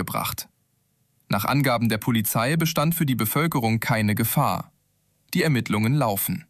gebracht. Nach Angaben der Polizei bestand für die Bevölkerung keine Gefahr. Die Ermittlungen laufen.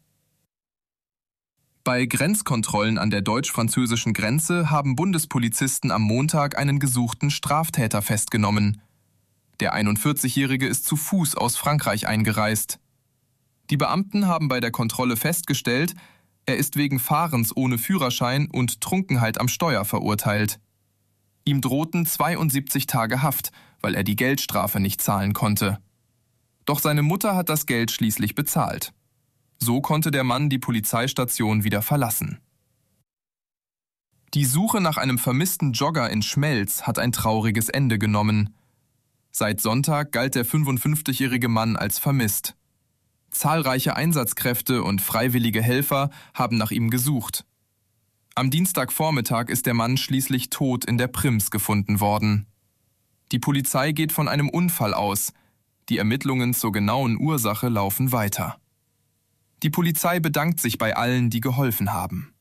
Bei Grenzkontrollen an der deutsch-französischen Grenze haben Bundespolizisten am Montag einen gesuchten Straftäter festgenommen. Der 41-Jährige ist zu Fuß aus Frankreich eingereist. Die Beamten haben bei der Kontrolle festgestellt, er ist wegen Fahrens ohne Führerschein und Trunkenheit am Steuer verurteilt. Ihm drohten 72 Tage Haft, weil er die Geldstrafe nicht zahlen konnte. Doch seine Mutter hat das Geld schließlich bezahlt. So konnte der Mann die Polizeistation wieder verlassen. Die Suche nach einem vermissten Jogger in Schmelz hat ein trauriges Ende genommen. Seit Sonntag galt der 55-jährige Mann als vermisst. Zahlreiche Einsatzkräfte und freiwillige Helfer haben nach ihm gesucht. Am Dienstagvormittag ist der Mann schließlich tot in der Prims gefunden worden. Die Polizei geht von einem Unfall aus. Die Ermittlungen zur genauen Ursache laufen weiter. Die Polizei bedankt sich bei allen, die geholfen haben.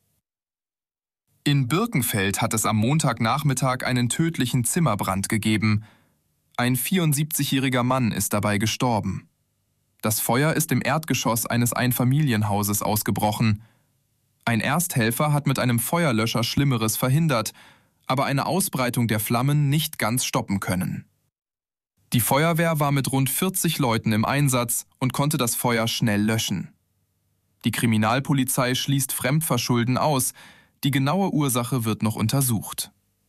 In Birkenfeld hat es am Montagnachmittag einen tödlichen Zimmerbrand gegeben. Ein 74-jähriger Mann ist dabei gestorben. Das Feuer ist im Erdgeschoss eines Einfamilienhauses ausgebrochen. Ein Ersthelfer hat mit einem Feuerlöscher Schlimmeres verhindert, aber eine Ausbreitung der Flammen nicht ganz stoppen können. Die Feuerwehr war mit rund 40 Leuten im Einsatz und konnte das Feuer schnell löschen. Die Kriminalpolizei schließt Fremdverschulden aus. Die genaue Ursache wird noch untersucht.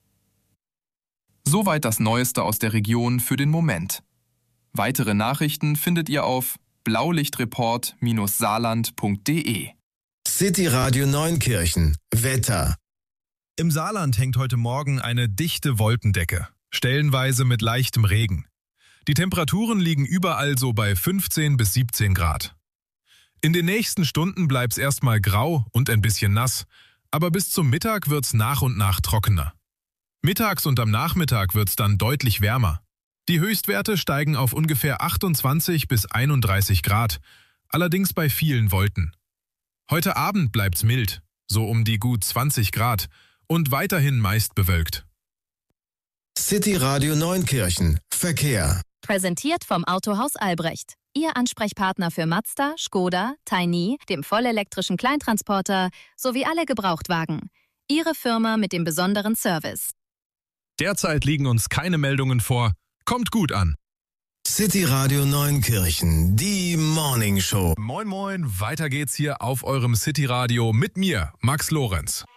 Soweit das Neueste aus der Region für den Moment. Weitere Nachrichten findet ihr auf blaulichtreport-saarland.de. City Radio Neunkirchen. Wetter. Im Saarland hängt heute Morgen eine dichte Wolkendecke, stellenweise mit leichtem Regen. Die Temperaturen liegen überall so bei 15 bis 17 Grad. In den nächsten Stunden bleibt's erstmal grau und ein bisschen nass, aber bis zum Mittag wird's nach und nach trockener. Mittags und am Nachmittag wird's dann deutlich wärmer. Die Höchstwerte steigen auf ungefähr 28 bis 31 Grad, allerdings bei vielen Wolken. Heute Abend bleibt's mild, so um die gut 20 Grad und weiterhin meist bewölkt. City Radio Neunkirchen. Verkehr. Präsentiert vom Autohaus Albrecht. Ihr Ansprechpartner für Mazda, Škoda, Tiny, dem vollelektrischen Kleintransporter sowie alle Gebrauchtwagen. Ihre Firma mit dem besonderen Service. Derzeit liegen uns keine Meldungen vor. Kommt gut an. City Radio Neunkirchen, die Morning Show. Moin moin, weiter geht's hier auf eurem City Radio mit mir, Max Lorenz.